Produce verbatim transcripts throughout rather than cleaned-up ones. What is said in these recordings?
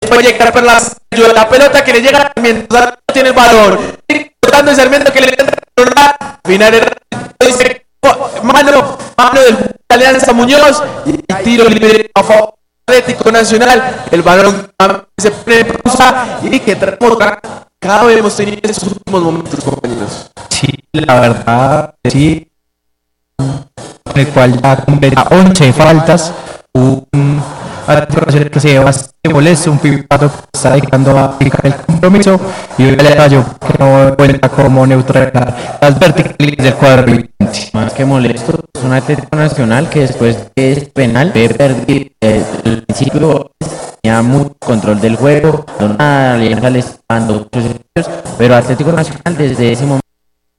después llega por la, la pelota que le llega mientras tiene el balón. Tratando de Sarmiento que le entra final dice mano, mano del Alianza Muñoz y tiro libre a favor Atlético Nacional. El balón se pone en pausa y que tratamos cada vez hemos tenido esos últimos momentos, compañeros. Sí, la verdad, sí. En el cual ya completa once faltas. Un Atlético Nacional que se ve bastante molesto, un Pipato que está dedicando a aplicar el compromiso y un Rayo que no cuenta como neutralizar las verticales del cuadro. Más que molesto, es un Atlético Nacional que después de ese penal ve perdido eh, el principio tenía mucho control del juego, no nada, Alianza les mandó muchos servicios, pero Atlético Nacional desde ese momento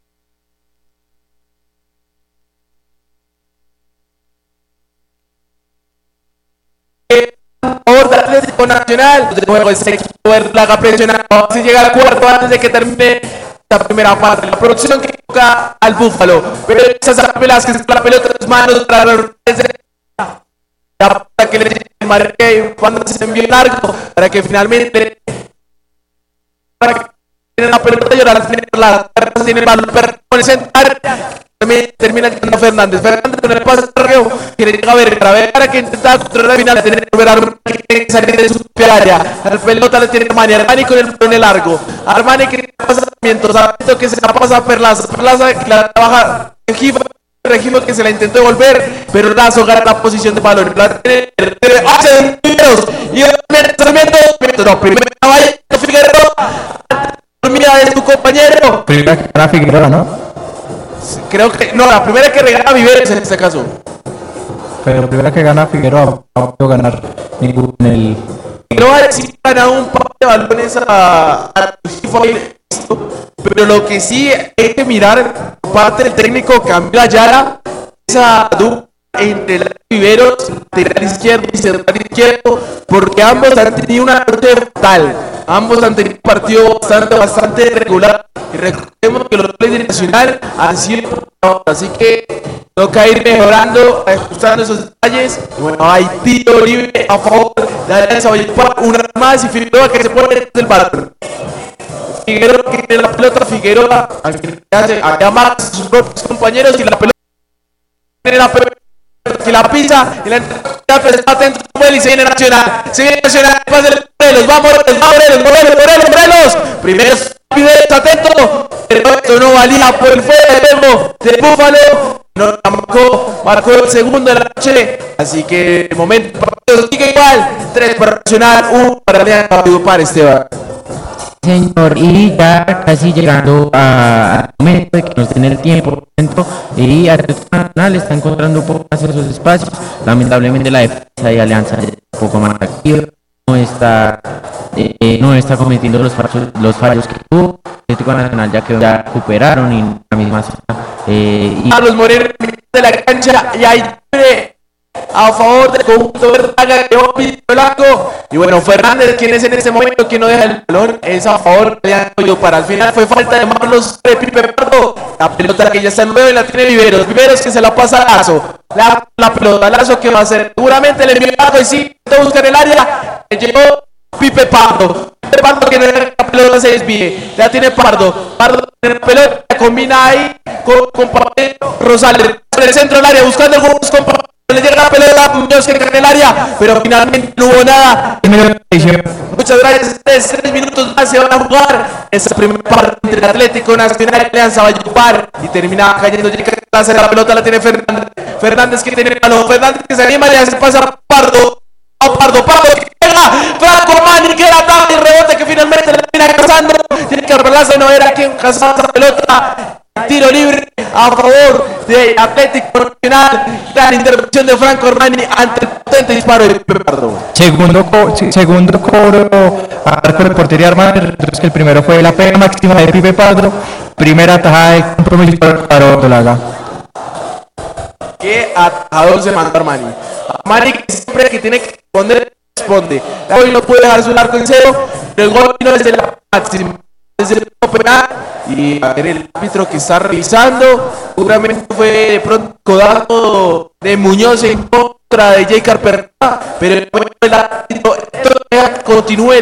favor de Atlético Nacional, de nuevo el sexto la haga presionar, si llega al cuarto antes de que termine la primera parte, la producción que toca al Búfalo, pero esa Velázquez con la pelota en sus manos para la que le marque cuando se envió largo, para que finalmente para que tiene la pelota y ahora la tiene el balón, pero con el central termina llegando Fernández. Fernández con el pase de Arreo, que le llega a ver, a ver, para que intenta controlar la final, tener que ver a que salir de su propia área. La pelota le tiene Armani, Armani con el balón largo. Armani que pasa Sarmiento, Sarmiento que se la pasa a Perlaza, Perlaza que la trabaja Regimo, Regimo que se la intentó devolver, pero Lazo gana la posición de balón. La tiene, hace minutos, y Sarmiento, no, primero vaya Figueroa, mira de tu compañero. Primera que gana Figueroa, ¿no? Creo que, no, la primera que regala Viveros en este caso. Pero la primera que gana Figueroa no puedo ganar ningún en el... Figueroa sí gana un par de balones a, a pero lo que sí hay que mirar parte del técnico Camilo Ayala, esa dupla entre el Viveros, lateral izquierdo y central izquierdo, porque ambos han tenido una noche brutal, ambos han tenido un partido bastante, bastante regular, y recordemos que los goles de Nacional han sido, así que toca ir mejorando, ajustando esos detalles. Y bueno, hay tiro libre a favor de Alianza Valledupar, una más y Figueroa que se pone desde el balón. Figueroa que tiene la pelota, Figueroa al que hace a llamar a sus propios compañeros y la pelota tiene la pelota que la pisa y la está atento y se viene Nacional, se viene Nacional, pasa de Morelos, va Morelos, va Morelos, Morelos, Morelos, Morelos, primero Viveros atento, pero esto no valía por el fuera de Memo de Búfalo, no marcó, marcó el segundo de la noche, así que el momento partido sigue igual, tres para Nacional, uno para Alianza Valledupar, Esteban. Señor, y ya casi llegando al momento de que nos den el tiempo y Atlético Nacional está encontrando un poco más esos espacios. Lamentablemente la defensa de Alianza es un poco más activa, no está eh, no está cometiendo los fallos, los fallos que tuvo. Atlético Nacional ya que ya recuperaron y la misma eh, y Carlos Moreno de la cancha y hay a favor del conjunto Verdaga de Blanco. Y bueno, Fernández, quien es en este momento quien no deja el balón, es a favor de Antonio para al final fue falta de Marlos de Pipe Pardo. La pelota que ya está en nuevo y la tiene Viveros. Viveros que se la pasa a Lazo. La, la pelota, Lazo que va a hacer. Seguramente le envió algo y sí, te busca en el área. Le llegó Pipe Pardo. Pipe Pardo que la pelota se desvíe. La tiene Pardo. Pardo tiene la pelota, combina ahí con, con Rosales. En el centro del área buscando el juego con le llega la pelota, Muñoz que cae en el área, pero finalmente no hubo nada. Muchas gracias, tres, tres minutos más se van a jugar esa primera parte entre Atlético Nacional y Alianza Valledupar y termina cayendo la pelota, la tiene Fernández, Fernández que tiene el balón, Fernández que se anima y se pasa a Pardo, a Pardo, Pardo que pega, Franco Mani que la tapa y rebote que finalmente la termina cazando, tiene que arreglarse, no era quien cazaba esa pelota. Tiro libre a favor de Atlético Nacional. Gran intervención de Franco Armani ante el potente disparo de Pipe Pardo. Segundo, co segundo cobro a arco de portería Armani. Que el primero fue la pena máxima de Pipe Pardo. Primera tajada de compromiso para Ordolaga. Qué atajador se mandó Armani. Armani que siempre que tiene que responder, responde. Hoy no puede dejar su arco en cero, pero el gol vino desde la máxima. Desde el penal y a ver el árbitro que está revisando, seguramente fue de pronto codazo de Muñoz en contra de J. Carper, pero el árbitro continúe